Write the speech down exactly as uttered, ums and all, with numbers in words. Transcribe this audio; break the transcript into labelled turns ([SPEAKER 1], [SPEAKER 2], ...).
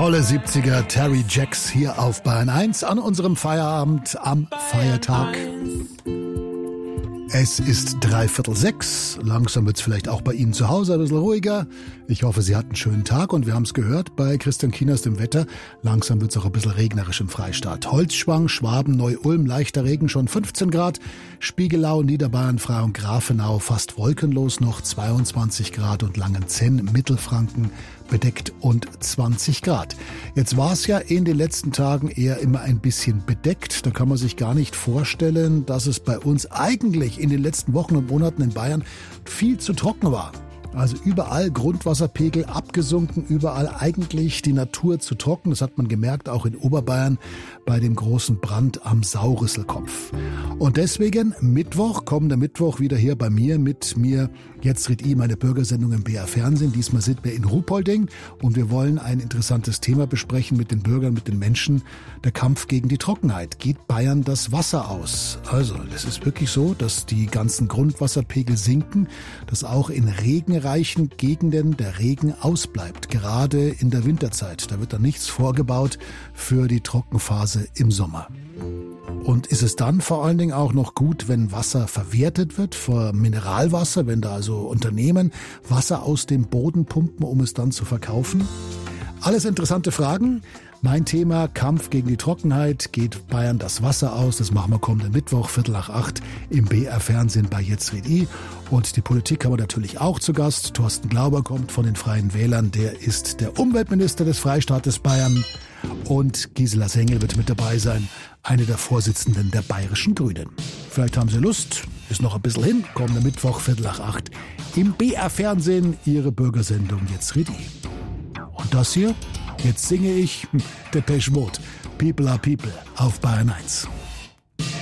[SPEAKER 1] Tolle siebziger Terry Jacks hier auf Bayern eins an unserem Feierabend am Feiertag. Es ist dreiviertel sechs. Langsam wird es vielleicht auch bei Ihnen zu Hause ein bisschen ruhiger. Ich hoffe, Sie hatten einen schönen Tag und wir haben es gehört bei Christian Kieners dem Wetter. Langsam wird es auch ein bisschen regnerisch im Freistaat. Holzschwang, Schwaben, Neu-Ulm, leichter Regen, schon fünfzehn Grad. Spiegelau, Niederbayern, Frei und Grafenau fast wolkenlos noch zweiundzwanzig Grad und Langenzenn, Mittelfranken bedeckt und zwanzig Grad. Jetzt war es ja in den letzten Tagen eher immer ein bisschen bedeckt. Da kann man sich gar nicht vorstellen, dass es bei uns eigentlich in den letzten Wochen und Monaten in Bayern viel zu trocken war. Also überall Grundwasserpegel abgesunken, überall eigentlich die Natur zu trocken. Das hat man gemerkt, auch in Oberbayern bei dem großen Brand am Saurisselkopf. Und deswegen Mittwoch, kommender Mittwoch wieder hier bei mir, mit mir Jetzt red I, meine Bürgersendung im B R Fernsehen. Diesmal sind wir in Ruhpolding und wir wollen ein interessantes Thema besprechen mit den Bürgern, mit den Menschen. Der Kampf gegen die Trockenheit. Geht Bayern das Wasser aus? Also, es ist wirklich so, dass die ganzen Grundwasserpegel sinken, dass auch in regenreichen Gegenden der Regen ausbleibt, gerade in der Winterzeit. Da wird dann nichts vorgebaut für die Trockenphase im Sommer. Und ist es dann vor allen Dingen auch noch gut, wenn Wasser verwertet wird, für Mineralwasser, wenn da also Unternehmen Wasser aus dem Boden pumpen, um es dann zu verkaufen? Alles interessante Fragen. Mein Thema: Kampf gegen die Trockenheit. Geht Bayern das Wasser aus? Das machen wir kommenden Mittwoch, Viertel nach acht im B R Fernsehen bei Jetzt red I. Und die Politik haben wir natürlich auch zu Gast. Thorsten Glauber kommt von den Freien Wählern. Der ist der Umweltminister des Freistaates Bayern. Und Gisela Sengel wird mit dabei sein, eine der Vorsitzenden der Bayerischen Grünen. Vielleicht haben Sie Lust, ist noch ein bisschen hin, kommenden Mittwoch, Viertel nach acht im B R Fernsehen, Ihre Bürgersendung Jetzt red I. Und das hier, jetzt singe ich Depeche Mode, People are People auf Bayern eins.